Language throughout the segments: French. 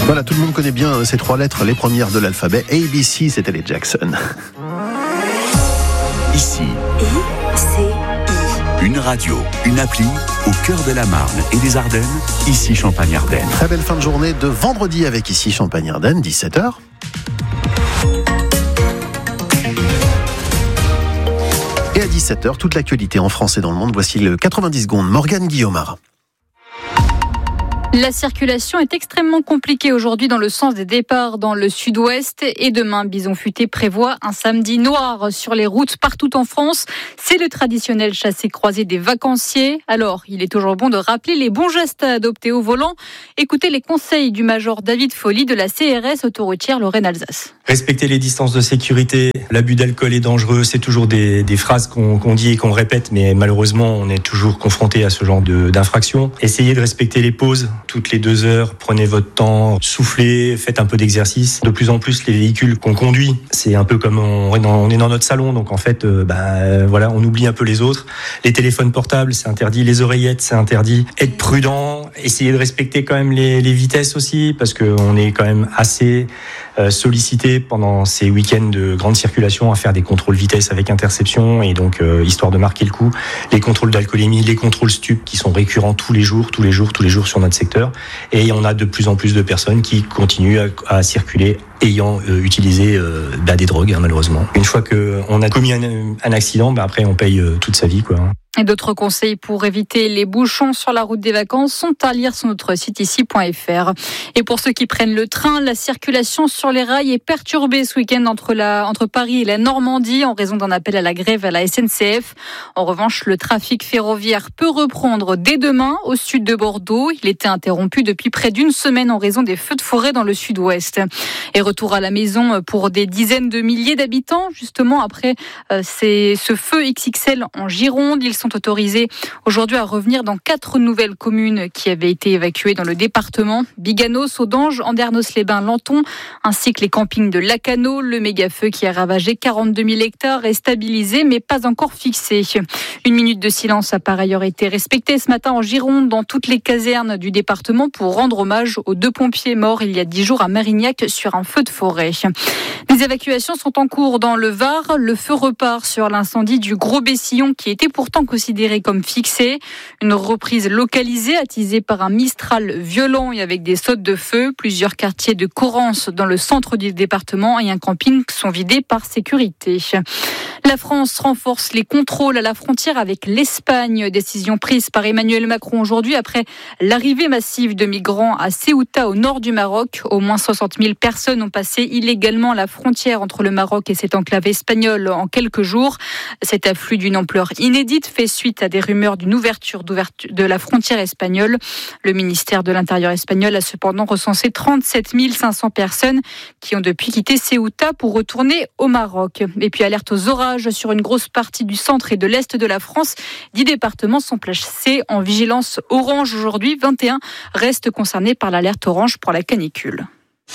Voilà, tout le monde connaît bien ces trois lettres, les premières de l'alphabet. ABC, c'était les Jackson. Ici, I-C-I. une radio, une appli au cœur de la Marne et des Ardennes. Ici Champagne-Ardenne. Très belle fin de journée de vendredi avec ici Champagne-Ardenne, 17h. Et à 17h, toute l'actualité en France et dans le monde. Voici le 90 secondes. Morgane Guillaumard. La circulation est extrêmement compliquée aujourd'hui dans le sens des départs dans le sud-ouest et demain, Bison Futé prévoit un samedi noir sur les routes partout en France. C'est le traditionnel chassé-croisé des vacanciers. Alors, il est toujours bon de rappeler les bons gestes à adopter au volant. Écoutez les conseils du major David Folly de la CRS autoroutière Lorraine-Alsace. Respecter les distances de sécurité, l'abus d'alcool est dangereux, c'est toujours des phrases qu'on dit et qu'on répète, mais malheureusement on est toujours confronté à ce genre d'infraction. Essayez de respecter les pauses. Toutes les 2 heures, prenez votre temps, soufflez, faites un peu d'exercice. De plus en plus, les véhicules qu'on conduit, c'est un peu comme on est dans notre salon, donc en fait, voilà, on oublie un peu les autres. Les téléphones portables, c'est interdit. Les oreillettes, c'est interdit. Être prudent, essayez de respecter quand même les vitesses aussi, parce qu'on est quand même assez sollicité pendant ces week-ends de grande circulation à faire des contrôles vitesse avec interception, et donc histoire de marquer le coup, les contrôles d'alcoolémie, les contrôles stup qui sont récurrents tous les jours sur notre secteur. Et on a de plus en plus de personnes qui continuent à circuler ayant utilisé des drogues, malheureusement. Une fois qu'on a commis un accident, après on paye toute sa vie, quoi. Et d'autres conseils pour éviter les bouchons sur la route des vacances sont à lire sur notre site ici.fr. Et pour ceux qui prennent le train, la circulation sur les rails est perturbée ce week-end entre Paris et la Normandie en raison d'un appel à la grève à la SNCF. En revanche, le trafic ferroviaire peut reprendre dès demain au sud de Bordeaux. Il était interrompu depuis près d'une semaine en raison des feux de forêt dans le sud-ouest. Et retour à la maison pour des dizaines de milliers d'habitants, justement après ce feu XXL en Gironde. Ils sont autorisés aujourd'hui à revenir dans 4 nouvelles communes qui avaient été évacuées dans le département. Biganos, Saudanges, Andernos-les-Bains, Lanton, ainsi que les campings de Lacano. Le méga-feu qui a ravagé 42 000 hectares est stabilisé mais pas encore fixé. Une minute de silence a par ailleurs été respectée ce matin en Gironde dans toutes les casernes du département pour rendre hommage aux 2 pompiers morts il y a 10 jours à Marignac sur un feu de forêt. Les évacuations sont en cours dans le Var. Le feu repart sur l'incendie du Gros Bessillon qui était pourtant considéré comme fixé. Une reprise localisée attisée par un Mistral violent et avec des sautes de feu. Plusieurs quartiers de Corrence dans le centre du département et un camping sont vidés par sécurité. La France renforce les contrôles à la frontière avec l'Espagne. Décision prise par Emmanuel Macron aujourd'hui après l'arrivée massive de migrants à Ceuta au nord du Maroc. Au moins 60 000 personnes ont passé illégalement la frontière entre le Maroc et cette enclave espagnole en quelques jours. Cet afflux d'une ampleur inédite fait suite à des rumeurs d'une ouverture de la frontière espagnole. Le ministère de l'Intérieur espagnol a cependant recensé 37 500 personnes qui ont depuis quitté Ceuta pour retourner au Maroc. Et puis alerte aux orages sur une grosse partie du centre et de l'est de la France. 10 départements sont placés en vigilance orange aujourd'hui. 21 restent concernés par l'alerte orange pour la canicule.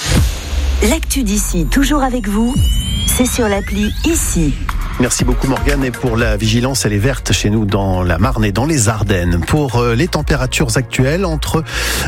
L'actu d'ici, toujours avec vous, c'est sur l'appli Ici. Merci beaucoup Morgane, et pour la vigilance, elle est verte chez nous dans la Marne et dans les Ardennes. Pour les températures actuelles, entre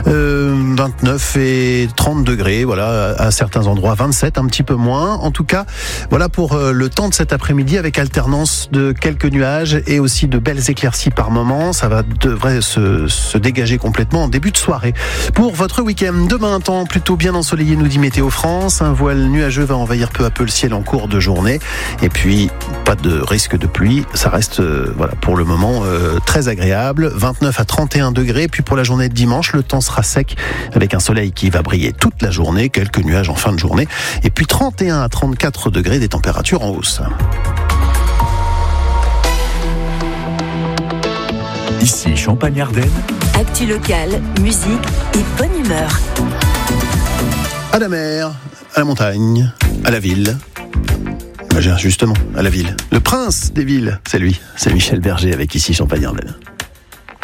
29 et 30 degrés, voilà, à certains endroits 27, un petit peu moins. En tout cas, voilà pour le temps de cet après-midi avec alternance de quelques nuages et aussi de belles éclaircies par moment. Ça devrait se dégager complètement en début de soirée. Pour votre week-end, demain, un temps plutôt bien ensoleillé, nous dit Météo France. Un voile nuageux va envahir peu à peu le ciel en cours de journée. Et puis, pas de risque de pluie, ça reste voilà, pour le moment très agréable, 29 à 31 degrés. Puis pour la journée de dimanche, le temps sera sec avec un soleil qui va briller toute la journée, quelques nuages en fin de journée, et puis 31 à 34 degrés, des températures en hausse. Ici Champagne-Ardenne. Actu locale, musique et bonne humeur. À la mer, à la montagne, à la ville. Justement, à la ville. Le prince des villes, c'est lui, c'est Michel Berger avec Ici Champagne-Ardenne.